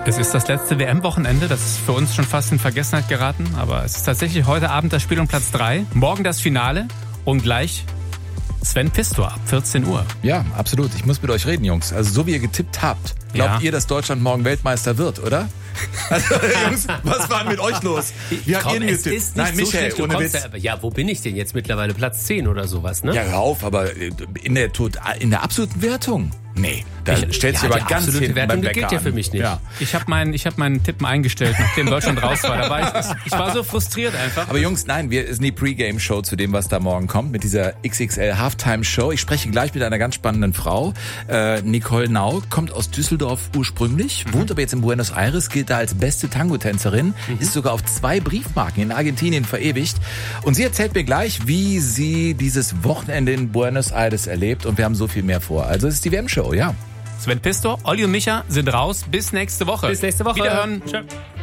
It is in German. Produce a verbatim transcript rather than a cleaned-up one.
Es ist das letzte W M-Wochenende, das ist für uns schon fast in Vergessenheit geraten, aber es ist tatsächlich heute Abend das Spiel um Platz drei, morgen das Finale und gleich Sven Pistor ab vierzehn Uhr. Ja, absolut. Ich muss mit euch reden, Jungs. Also so wie ihr getippt habt, glaubt Ja. ihr, dass Deutschland morgen Weltmeister wird, oder? Also, Jungs, was war denn mit euch los? Wie habt Komm, ihr denn es getippt? ist nicht Nein, so Michael, schlecht. Du ohne kommst Witz. ja, ja, wo bin ich denn jetzt mittlerweile? Platz zehn oder sowas, ne? Ja, rauf, aber in der, tot- in der absoluten Wertung? Nee, da Ich- stellt sich ja, aber die ganz absolute hinten Wertung, beim die Bäcker gilt ja an. für mich nicht. Ja. Ich habe meinen ich hab meinen Tippen eingestellt, nachdem Deutschland raus war. Da war ich, ich war so frustriert einfach. Aber Jungs, nein, wir ist die Pre-Game-Show zu dem, was da morgen kommt, mit dieser X X L-Halftime-Show. Ich spreche gleich mit einer ganz spannenden Frau. Äh, Nicole Nau kommt aus Düsseldorf ursprünglich, Mhm. wohnt aber jetzt in Buenos Aires, gilt da als beste Tango-Tänzerin, Mhm. ist sogar auf zwei Briefmarken in Argentinien verewigt. Und sie erzählt mir gleich, wie sie dieses Wochenende in Buenos Aires erlebt. Und wir haben so viel mehr vor. Also es ist die W M-Show, ja. Sven Pistor, Olli und Micha sind raus. Bis nächste Woche. Bis nächste Woche. Wiederhören. Ciao.